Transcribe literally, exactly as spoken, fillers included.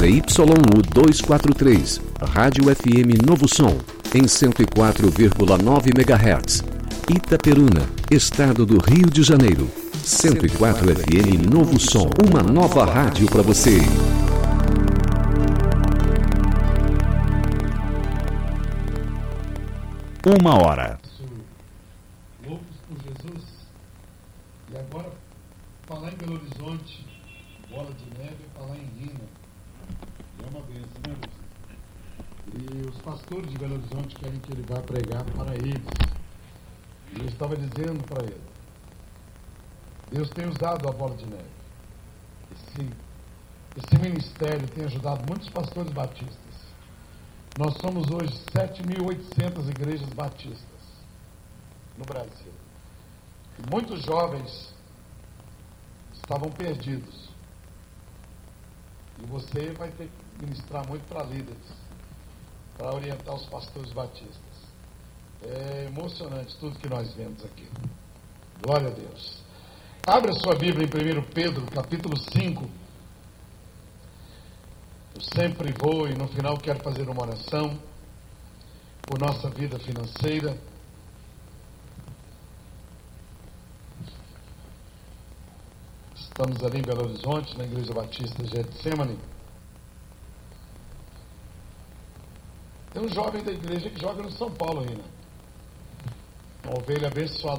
Z Y U duzentos e quarenta e três, Rádio F M Novo Som, em cento e quatro vírgula nove megahertz. Itaperuna, Estado do Rio de Janeiro. cento e quatro F M Novo Som, uma nova rádio para você. Uma hora. Loucos por Jesus. E agora, falar em Belo Horizonte, Bola de Neve, é falar em Rina. E é uma benção, né, Lúcio? E os pastores de Belo Horizonte querem que ele vá pregar para eles. E eu estava dizendo para ele, Deus tem usado a Bola de Neve. Esse, esse ministério tem ajudado muitos pastores batistas. Nós somos hoje sete mil e oitocentas igrejas batistas no Brasil. E muitos jovens estavam perdidos. E você vai ter que ministrar muito para líderes, para orientar os pastores batistas. É emocionante tudo que nós vemos aqui. Glória a Deus. Abre a sua Bíblia em primeiro Pedro, capítulo cinco. Eu sempre vou e no final quero fazer uma oração por nossa vida financeira. Estamos ali em Belo Horizonte, na Igreja Batista Getsemane. Tem um jovem da igreja que joga no São Paulo ainda. Uma ovelha abençoada